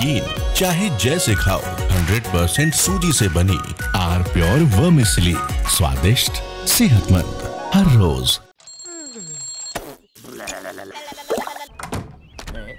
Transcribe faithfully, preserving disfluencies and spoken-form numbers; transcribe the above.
नमकीन चाहे जैसे खाओ, हंड्रेड परसेंट सूजी से बनी आर प्योर वर्मिसेली, स्वादिष्ट सेहतमंद हर रोज।